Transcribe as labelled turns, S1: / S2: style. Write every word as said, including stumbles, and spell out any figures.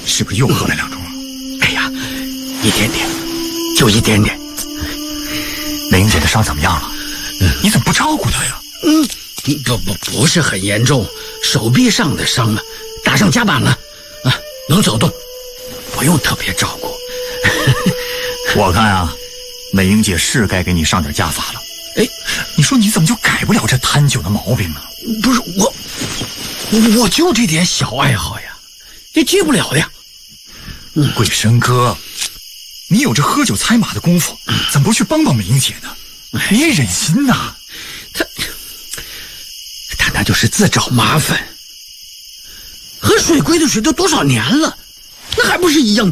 S1: 是不是又喝了两盅？
S2: 哎呀，一点点，就一点点。
S1: 美英姐的伤怎么样了？嗯，你怎么不照顾她呀？
S2: 嗯，不不不是很严重，手臂上的伤嘛，打上夹板了，啊，能走动，不用特别照顾。
S1: 我看啊，美英姐是该给你上点家法了。哎，你说你怎么就改不了这贪酒的毛病呢？
S2: 不是我，我就这点小爱好呀，这戒不了呀。
S1: 嗯，贵生哥，你有这喝酒猜马的功夫，怎么不去帮帮美英姐呢？你也忍心呐？
S2: 他他那就是自找麻烦。喝水龟的水都多少年了，那还不是一样